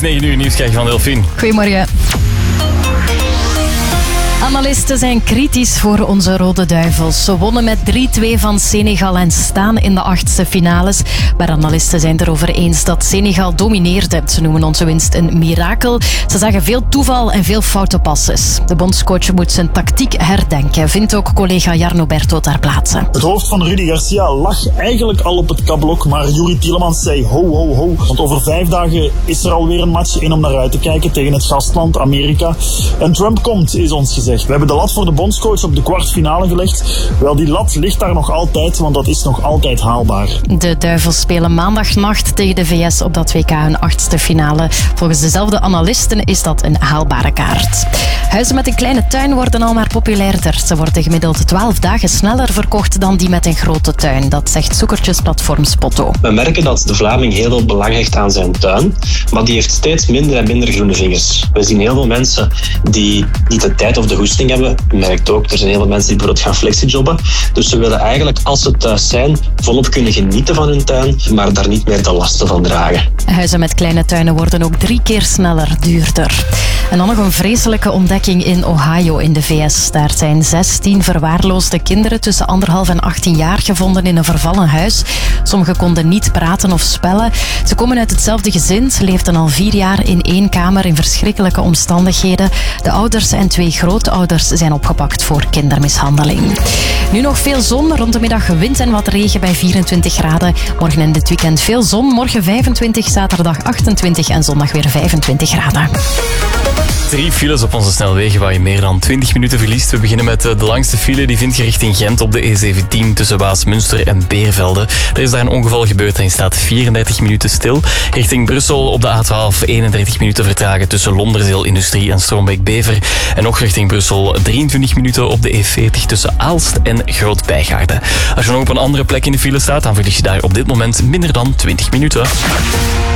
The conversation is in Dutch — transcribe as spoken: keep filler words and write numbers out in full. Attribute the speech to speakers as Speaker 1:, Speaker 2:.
Speaker 1: negen uur nieuws krijg je van Delphine.
Speaker 2: Goedemorgen. Analisten zijn kritisch voor onze Rode Duivels. Ze wonnen met drie twee van Senegal en staan in de achtste finales. Maar analisten zijn het erover eens dat Senegal domineerde. Ze noemen onze winst een mirakel. Ze zagen veel toeval en veel foute passes. De bondscoach moet zijn tactiek herdenken, vindt ook collega Jarno Berto ter plaatse.
Speaker 3: Het hoofd van Rudy Garcia lag eigenlijk al op het kabblok, maar Juri Tielemans zei ho, ho, ho. Want over vijf dagen is er alweer een match in om naar uit te kijken tegen het gastland Amerika. En Trump komt, is ons gezegd. We hebben de lat voor de bondscoach op de kwartfinale gelegd. Wel, die lat ligt daar nog altijd, want dat is nog altijd haalbaar.
Speaker 2: De Duivels spelen maandagnacht tegen de V S op dat W K hun achtste finale. Volgens dezelfde analisten is dat een haalbare kaart. Huizen met een kleine tuin worden al maar populairder. Ze worden gemiddeld twaalf dagen sneller verkocht dan die met een grote tuin. Dat zegt zoekertjesplatform Spotto.
Speaker 4: We merken dat de Vlaming heel veel belang hecht aan zijn tuin, maar die heeft steeds minder en minder groene vingers. We zien heel veel mensen die niet de tijd of de goesting hebben. Je merkt ook, er zijn heel veel mensen die bijvoorbeeld gaan flexijobben. Dus ze willen eigenlijk, als ze thuis zijn, volop kunnen genieten van hun tuin, maar daar niet meer de lasten van dragen.
Speaker 2: Huizen met kleine tuinen worden ook drie keer sneller duurder. En dan nog een vreselijke ontdekking in Ohio in de V S. Daar zijn zestien verwaarloosde kinderen tussen anderhalf en achttien jaar gevonden in een vervallen huis. Sommigen konden niet praten of spellen. Ze komen uit hetzelfde gezin. Ze leefden al vier jaar in één kamer in verschrikkelijke omstandigheden. De ouders en twee grootouders zijn opgepakt voor kindermishandeling. Nu nog veel zon, rond de middag wind en wat regen bij vierentwintig graden. Morgen in dit weekend veel zon, morgen vijfentwintig, zaterdag achtentwintig en zondag weer vijfentwintig graden.
Speaker 1: Drie files op onze snelwegen waar je meer dan twintig minuten verliest. We beginnen met de langste file, die vind je richting Gent op de E zeventien tussen Waasmunster en Beervelde. Er is daar een ongeval gebeurd en je staat vierendertig minuten stil. Richting Brussel op de A twaalf eenendertig minuten vertragen tussen Londerzeel Industrie en Stroombeek-Bever. En nog richting Brussel drieëntwintig minuten op de E veertig tussen Aalst en Groot-Bijgaarden. Als je nog op een andere plek in de file staat, dan verlies je daar op dit moment minder dan twintig minuten.